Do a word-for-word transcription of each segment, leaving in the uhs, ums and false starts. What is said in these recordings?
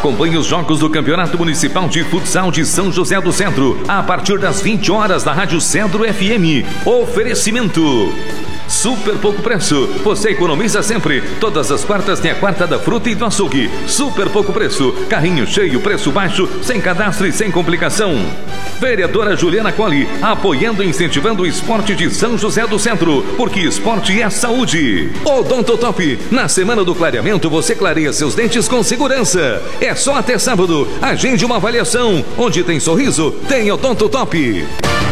Acompanhe os jogos do Campeonato Municipal de Futsal de São José do Cedro a partir das vinte horas da Rádio Cedro F M. Oferecimento Super Pouco Preço, você economiza sempre. Todas as quartas tem a quarta da fruta e do açougue. Super Pouco Preço, carrinho cheio, preço baixo, sem cadastro e sem complicação. Vereadora Juliana Colli, apoiando e incentivando o esporte de São José do Centro, porque esporte é saúde. Odontotop, na semana do clareamento você clareia seus dentes com segurança. É só até sábado, agende uma avaliação. Onde tem sorriso, tem Odontotop.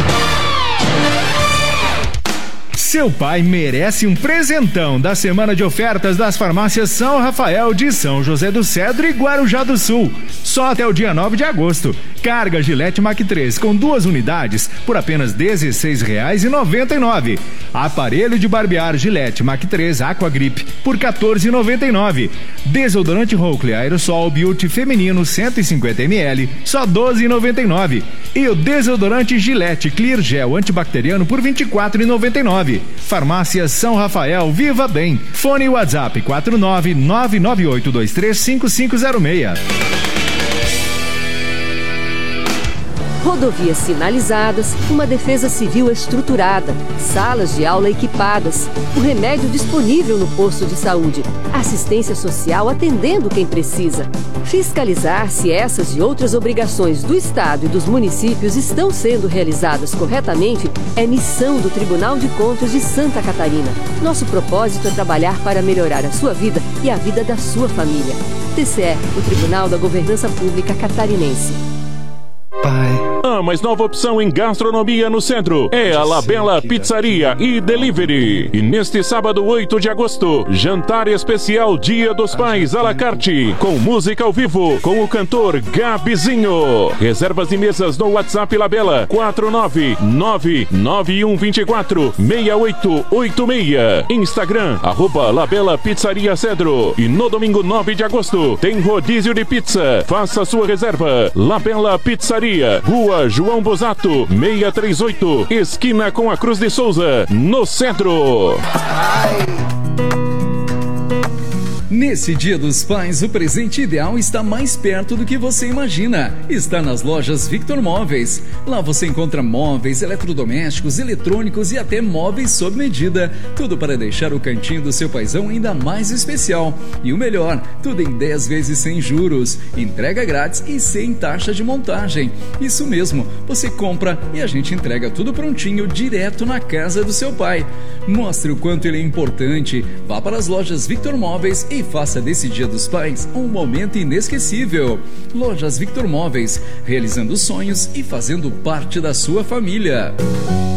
Seu pai merece um presentão da semana de ofertas das farmácias São Rafael de São José do Cedro e Guarujá do Sul. Só até o dia nove de agosto. Carga Gillette Mac três com duas unidades por apenas dezesseis reais e noventa e nove centavos. Aparelho de barbear Gillette Mac três Aqua Grip por quatorze reais e noventa e nove centavos. Desodorante Oakley Aerosol Beauty Feminino cento e cinquenta mililitros só doze reais e noventa e nove centavos. E o desodorante Gillette Clear Gel antibacteriano por vinte e quatro reais e noventa e nove centavos. Farmácia São Rafael, Viva Bem. Fone WhatsApp quatro nove nove nove oito dois três cinco cinco zero seis. Rodovias sinalizadas, uma defesa civil estruturada, salas de aula equipadas, o remédio disponível no posto de saúde, assistência social atendendo quem precisa. Fiscalizar se essas e outras obrigações do Estado e dos municípios estão sendo realizadas corretamente é missão do Tribunal de Contas de Santa Catarina. Nosso propósito é trabalhar para melhorar a sua vida e a vida da sua família. T C E, o Tribunal da Governança Pública Catarinense. Pai. A mais nova opção em gastronomia no centro é a La Bella Pizzaria e Delivery. E neste sábado, oito de agosto, jantar especial Dia dos Pais à la carte, com música ao vivo, com o cantor Gabizinho. Reservas de mesas no WhatsApp La Bella quatro nove nove nove um dois quatro seis oito oito seis. Instagram, arroba La Bella Pizzaria Cedro. E no domingo nove de agosto, tem rodízio de pizza. Faça sua reserva. La Bella Pizzaria, Rua João Bosato, seiscentos e trinta e oito, esquina com a Cruz de Souza, no centro. Nesse Dia dos Pais, o presente ideal está mais perto do que você imagina. Está nas lojas Victor Móveis. Lá você encontra móveis, eletrodomésticos, eletrônicos e até móveis sob medida. Tudo para deixar o cantinho do seu paizão ainda mais especial. E o melhor, tudo em dez vezes sem juros, entrega grátis e sem taxa de montagem. Isso mesmo, você compra e a gente entrega tudo prontinho direto na casa do seu pai. Mostre o quanto ele é importante. Vá para as lojas Victor Móveis e faça desse Dia dos Pais um momento inesquecível. Lojas Victor Móveis, realizando sonhos e fazendo parte da sua família.